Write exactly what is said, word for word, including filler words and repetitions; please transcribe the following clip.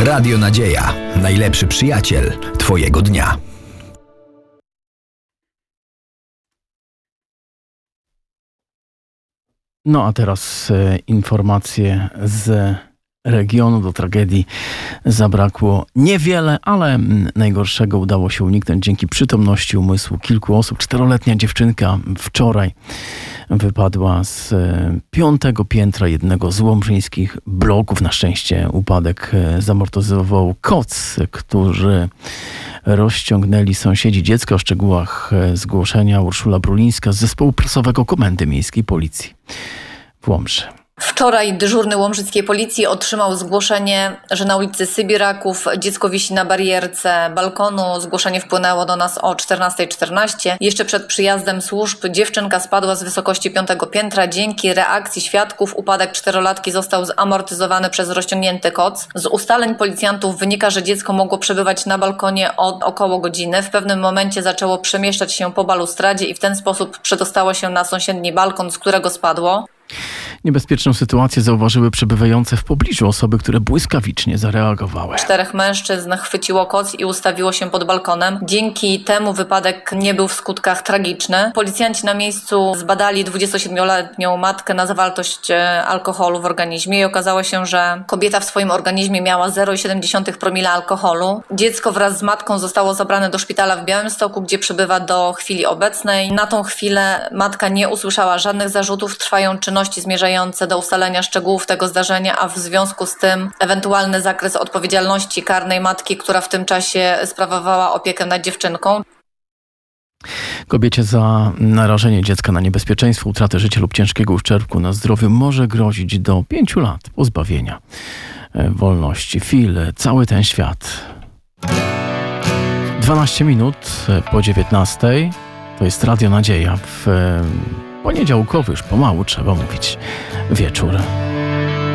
Radio Nadzieja. Najlepszy przyjaciel Twojego dnia. No a teraz e, informacje z regionu. Do tragedii zabrakło niewiele, ale najgorszego udało się uniknąć dzięki przytomności umysłu kilku osób. Czteroletnia dziewczynka wczoraj wypadła z piątego piętra jednego z łomżyńskich bloków. Na szczęście upadek zamortyzował koc, który rozciągnęli sąsiedzi dziecka. O szczegółach zgłoszenia Urszula Brulińska z zespołu prasowego Komendy Miejskiej Policji w Łomży. Wczoraj dyżurny łomżyckiej policji otrzymał zgłoszenie, że na ulicy Sybiraków dziecko wisi na barierce balkonu. Zgłoszenie wpłynęło do nas o czternasta czternaście. Jeszcze przed przyjazdem służb dziewczynka spadła z wysokości piątego piętra. Dzięki reakcji świadków upadek czterolatki został zamortyzowany przez rozciągnięty koc. Z ustaleń policjantów wynika, że dziecko mogło przebywać na balkonie od około godziny. W pewnym momencie zaczęło przemieszczać się po balustradzie i w ten sposób przedostało się na sąsiedni balkon, z którego spadło. Niebezpieczną sytuację zauważyły przebywające w pobliżu osoby, które błyskawicznie zareagowały. Czterech mężczyzn chwyciło koc i ustawiło się pod balkonem. Dzięki temu wypadek nie był w skutkach tragiczny. Policjanci na miejscu zbadali dwudziestosiedmioletnią matkę na zawartość alkoholu w organizmie i okazało się, że kobieta w swoim organizmie miała zero przecinek siedem promila alkoholu. Dziecko wraz z matką zostało zabrane do szpitala w Białymstoku, gdzie przebywa do chwili obecnej. Na tą chwilę matka nie usłyszała żadnych zarzutów. Trwają czynności zmierzające do ustalenia szczegółów tego zdarzenia, a w związku z tym ewentualny zakres odpowiedzialności karnej matki, która w tym czasie sprawowała opiekę nad dziewczynką. Kobiecie za narażenie dziecka na niebezpieczeństwo utraty życia lub ciężkiego uszczerbku na zdrowiu może grozić do pięciu lat pozbawienia wolności. Fil, cały ten świat. dwanaście minut po dziewiętnastej. To jest Radio Nadzieja w poniedziałkowy, już pomału trzeba mówić, wieczór.